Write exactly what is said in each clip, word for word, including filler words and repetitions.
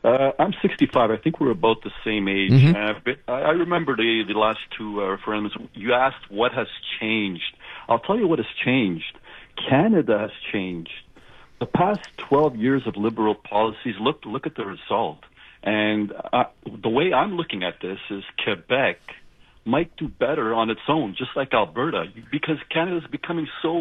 Uh, I'm sixty-five. I think we're about the same age. Mm-hmm. Uh, but I I remember the, the last two uh, referendums. You asked what has changed. I'll tell you what has changed. Canada has changed. The past twelve years of liberal policies, look look at the result. And uh, the way I'm looking at this is Quebec might do better on its own, just like Alberta, because Canada is becoming so,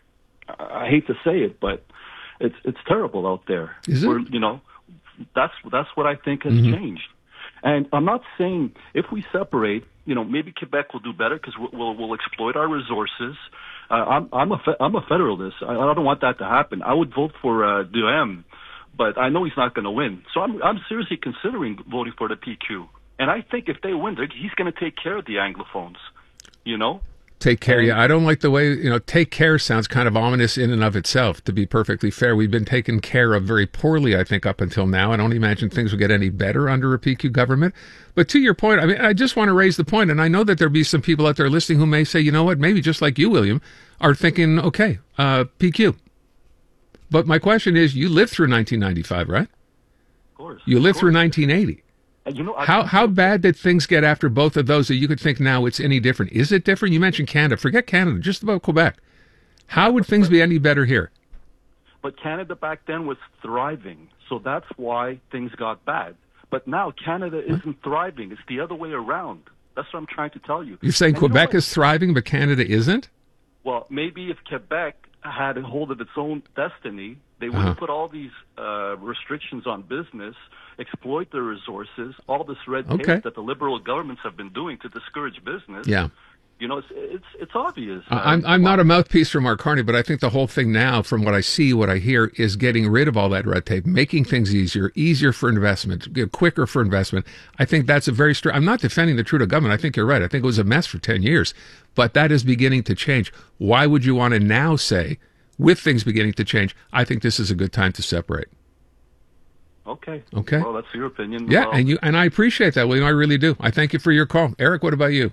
I hate to say it, but it's it's terrible out there. Is it? We're, you know, that's that's what I think has Mm-hmm. changed. And I'm not saying if we separate, you know, maybe Quebec will do better because we'll, we'll we'll exploit our resources. Uh, I'm I'm a fe- I'm a federalist. I, I don't want that to happen. I would vote for uh, Duhem, but I know he's not going to win. So I'm I'm seriously considering voting for the P Q. And I think if they win, he's going to take care of the Anglophones. You know. Take care. Yeah, I don't like the way, you know, take care sounds kind of ominous in and of itself, to be perfectly fair. We've been taken care of very poorly, I think, up until now. I don't imagine things will get any better under a P Q government. But to your point, I mean, I just want to raise the point, and I know that there'll be some people out there listening who may say, you know what, maybe just like you, William, are thinking, okay, uh, P Q. But my question is, you lived through nineteen ninety-five, right? Of course. You lived of through course. nineteen eighty. You know, I, How how bad did things get after both of those that you could think now it's any different? Is it different? You mentioned Canada. Forget Canada, just about Quebec. How would things be any better here? But Canada back then was thriving, so that's why things got bad. But now Canada isn't thriving. It's the other way around. That's what I'm trying to tell you. You're saying And you know Quebec what? is thriving, but Canada isn't? Well, maybe if Quebec had a hold of its own destiny, they wouldn't Uh-huh. put all these uh, restrictions on business, exploit their resources, all this red tape Okay. that the liberal governments have been doing to discourage business. Yeah. You know, it's it's, it's obvious. I- I'm I'm not a mouthpiece for Mark Carney, but I think the whole thing now, from what I see, what I hear, is getting rid of all that red tape, making things easier, easier for investment, you know, quicker for investment. I think that's a very str- I'm not defending the Trudeau government. I think you're right. I think it was a mess for ten years, but that is beginning to change. Why would you want to now say, with things beginning to change, I think this is a good time to separate? Okay. Okay. Well, that's your opinion. Yeah, Well, and you and I appreciate that, William. I really do. I thank you for your call. Eric, what about you?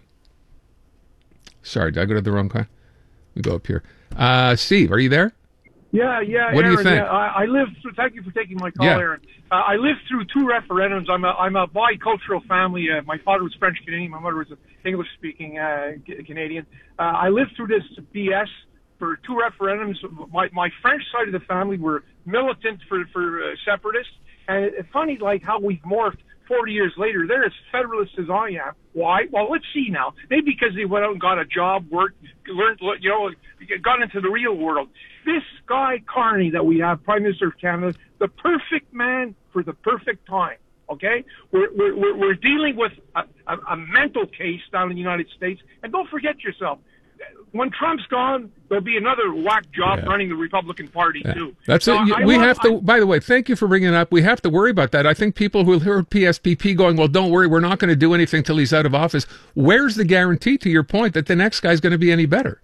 Sorry, did I go to the wrong guy? We go up here. Uh, Steve, are you there? Yeah, yeah. What do you Aaron, think? Yeah, I, I lived through. Thank you for taking my call, Yeah. Aaron. Uh, I lived through two referendums. I'm a I'm a bicultural family. Uh, my father was French Canadian. My mother was an English speaking uh, Canadian. Uh, I lived through this B S for two referendums. My my French side of the family were militant for for uh, separatists, and it's funny like how we've morphed. forty years later, they're as federalist as I am. Why? Well, let's see now. Maybe because they went out and got a job, worked, learned, you know, got into the real world. This guy, Carney, that we have, Prime Minister of Canada, the perfect man for the perfect time, okay? We're, we're, we're dealing with a, a, a mental case down in the United States. And don't forget yourself, when Trump's gone, there'll be another whack job Yeah. running the Republican Party, Yeah. too. That's So it. You- I we love- have to, by the way, thank you for bringing it up. We have to worry about that. I think people who heard P S P P going, well, don't worry, we're not going to do anything till he's out of office. Where's the guarantee, to your point, that the next guy's going to be any better?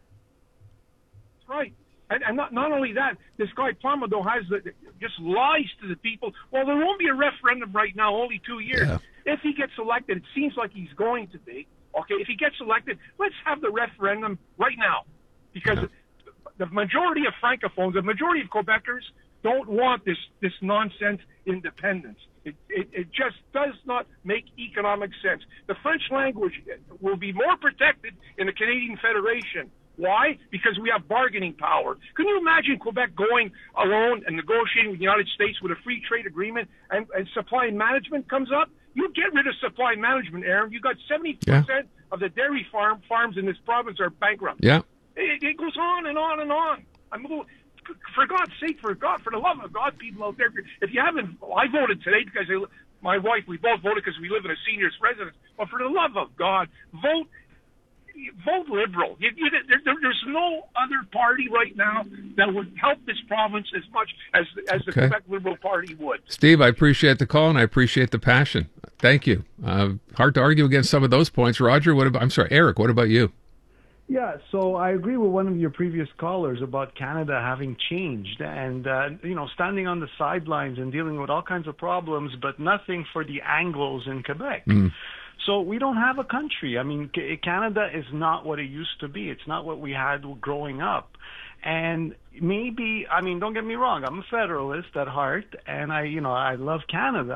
Right. And, and not, not only that, this guy Plumado has the, just lies to the people. Well, there won't be a referendum right now, only two years. Yeah. If he gets elected, it seems like he's going to be. Okay, if he gets elected, let's have the referendum right now. Because Yeah. the majority of Francophones, the majority of Quebecers don't want this, this nonsense independence. It, it, it just does not make economic sense. The French language will be more protected in the Canadian Federation. Why? Because we have bargaining power. Can you imagine Quebec going alone and negotiating with the United States with a free trade agreement and, and supply management comes up? You get rid of supply management, Aaron. You got seventy percent Yeah. of the dairy farm farms in this province are bankrupt. Yeah. It, it goes on and on and on. I'm a little, for God's sake, for God, for the love of God, people out there, if you haven't, I voted today because I, my wife, we both voted because we live in a seniors residence. But for the love of God, vote, vote Liberal. You, you, there, there, there's no other party right now that would help this province as much as as the Okay. Quebec Liberal Party would. Steve, I appreciate the call and I appreciate the passion. Thank you. Uh, hard to argue against some of those points. Roger, what about, I'm sorry, Eric, what about you? Yeah, so I agree with one of your previous callers about Canada having changed and, uh, you know, standing on the sidelines and dealing with all kinds of problems, but nothing for the Anglos in Quebec. Mm. So we don't have a country. I mean, C- Canada is not what it used to be. It's not what we had growing up. And maybe, I mean, don't get me wrong, I'm a federalist at heart, and I, you know, I love Canada.